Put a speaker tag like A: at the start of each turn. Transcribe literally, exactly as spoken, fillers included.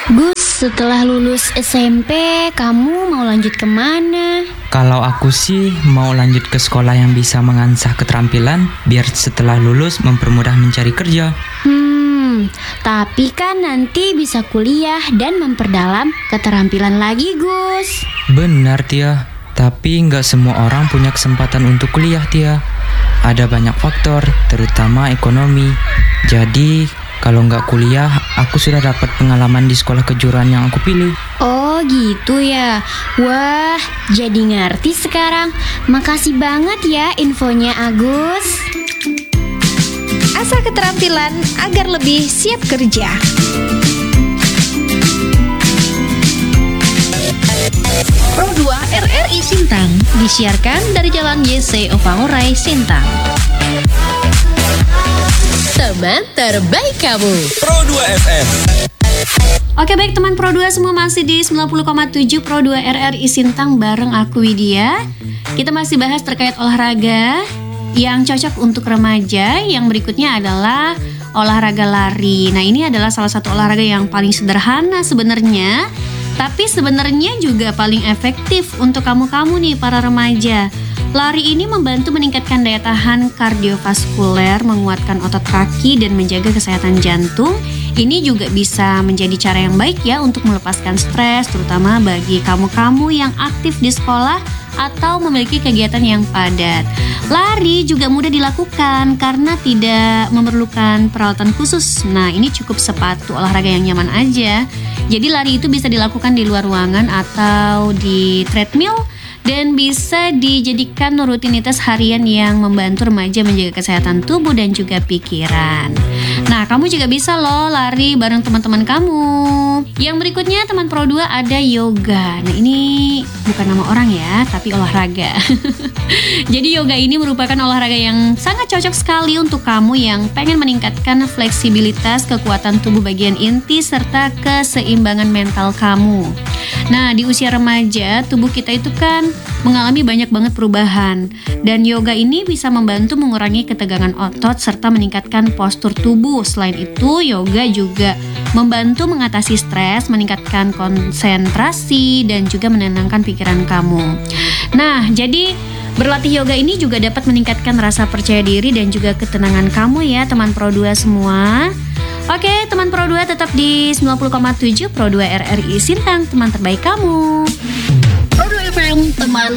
A: Gus, setelah lulus S M P, kamu mau lanjut kemana?
B: Kalau aku sih mau lanjut ke sekolah yang bisa mengasah keterampilan biar setelah lulus mempermudah mencari kerja.
A: Hmm, tapi kan nanti bisa kuliah dan memperdalam keterampilan lagi, Gus.
B: Benar, Tia. Tapi nggak semua orang punya kesempatan untuk kuliah, Tia. Ada banyak faktor, terutama ekonomi. Jadi, kalau nggak kuliah, aku sudah dapat pengalaman di sekolah kejuruan yang aku pilih.
A: Oh gitu ya. Wah, jadi ngerti sekarang. Makasih banget ya infonya, Agus.
C: Asah keterampilan agar lebih siap kerja. Pro dua R R I Sintang disiarkan dari Jalan Y C Opangurai, Sintang. Teman terbaik kamu,
D: Pro dua F M.
C: Oke baik teman Pro dua semua, masih di sembilan puluh koma tujuh Pro dua R R I Sintang bareng aku Widya. Kita masih bahas terkait olahraga yang cocok untuk remaja. Yang berikutnya adalah olahraga lari. Nah ini adalah salah satu olahraga yang paling sederhana sebenarnya, tapi sebenarnya juga paling efektif untuk kamu-kamu nih para remaja. Lari ini membantu meningkatkan daya tahan kardiovaskuler, menguatkan otot kaki, dan menjaga kesehatan jantung. Ini juga bisa menjadi cara yang baik ya untuk melepaskan stres, terutama bagi kamu-kamu yang aktif di sekolah atau memiliki kegiatan yang padat. Lari juga mudah dilakukan karena tidak memerlukan peralatan khusus. Nah, ini cukup sepatu olahraga yang nyaman aja. Jadi lari itu bisa dilakukan di luar ruangan atau di treadmill, dan bisa dijadikan rutinitas harian yang membantu remaja menjaga kesehatan tubuh dan juga pikiran. Nah, kamu juga bisa loh lari bareng teman-teman kamu. Yang berikutnya teman Pro dua ada yoga. Nah, ini bukan nama orang ya, tapi olahraga. Jadi yoga ini merupakan olahraga yang sangat cocok sekali untuk kamu yang pengen meningkatkan fleksibilitas, kekuatan tubuh bagian inti, serta keseimbangan mental kamu. Nah, di usia remaja, tubuh kita itu kan mengalami banyak banget perubahan. Dan yoga ini bisa membantu mengurangi ketegangan otot serta meningkatkan postur tubuh. Selain itu, yoga juga membantu mengatasi stres, meningkatkan konsentrasi, dan juga menenangkan pikiran kamu. Nah, jadi berlatih yoga ini juga dapat meningkatkan rasa percaya diri dan juga ketenangan kamu ya, teman Pro dua semua. Oke, teman Pro dua tetap di sembilan puluh koma tujuh Pro dua R R I Sintang, teman terbaik kamu.
E: Pro dua F M, teman